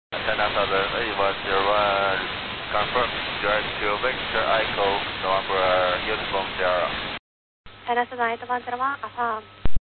Antenna Southern 8101, confirm direct to Victor Echo, November Uniform Sierra. Antenna Southern 8101, affirm.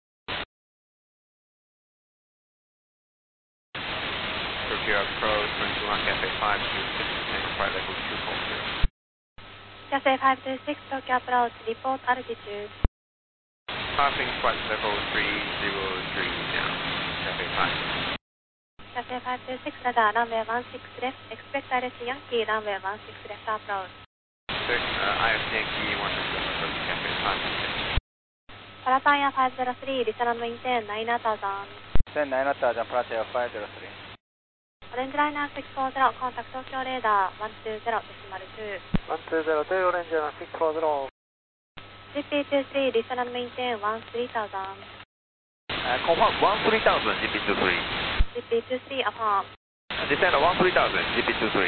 Turkey approach 21 Cafe 526, flight level 240. Cafe 526, Tokyo approach, report altitude. Passing flight level 303 now, Cafe 5. Cafe 526, radar, runway 16 left, expect direction Yankee, runway 16 left approach. IS Yankee 1 approach, Cafe 526. Parataya 503, return maintain 9000. 9000, Parataya 503. Orange liner 640, contact Tokyo radar 120.2. 120, Orange liner 640. GP23, return maintain 13000. Confirm 13000, GP23. GP23, affirm. Descend 13000, GP23.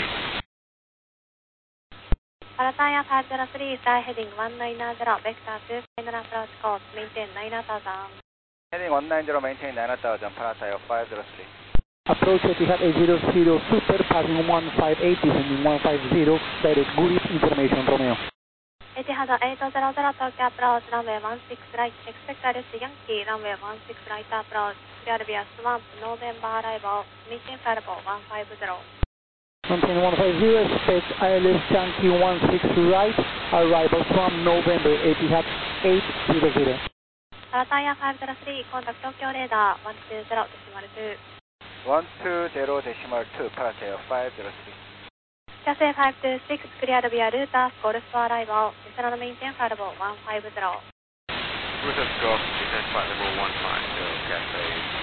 Parataya 503, fly heading 190, vector 2, final approach course, maintain 9000. Heading 190, maintain 9000, Parataya 503. Approach Etihad 800 Super, passing 158, descending 150, direct Gurip information, Romeo. Etihad 800, Tokyo approach, runway 16 right, expect direction Yankee, runway 16 right approach, clear via swamp, November arrival, maintain flight level 150. Maintain 150, expect ILS Yankee 16 right, arrival from November, Etihad 800. Parataya 503, contact Tokyo radar 120.2. 120.2, Parataya 503. Cafe 526, clear via Router, Golf for arrival, return maintain flight level 150. Router Golf, descend flight level 150, Cafe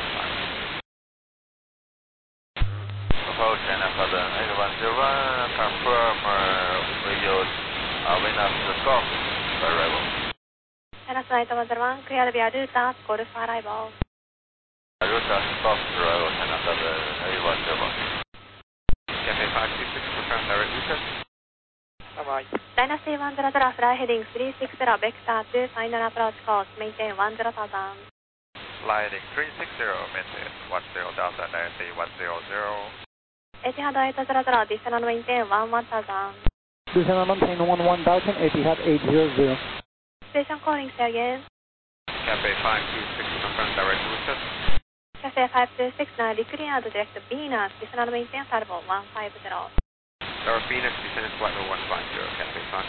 5. Approach China Southern 8101, confirm radio Venus Golf arrival. China Southern 801, clear via Router, Golf for arrival. Router Golf arrival, China Southern 8101. Cafe 526, confirm direct router. Bye-bye. Dynasty 100, fly heading 360, vector 2, final approach course, maintain 10,000. Sliding 360, maintain 10,000, Dynasty 100. Etihad 800, descend and maintain 11,000. Descend and maintain 11,000, Etihad 800. Station calling, say again. Cafe 526, confirm direct router. Cafe 526, now declared direct Venus, descend and maintain flight level 150. Direct Venus, descend flight level 150, Cafe 5.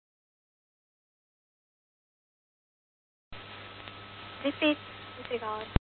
Repeat, disregard.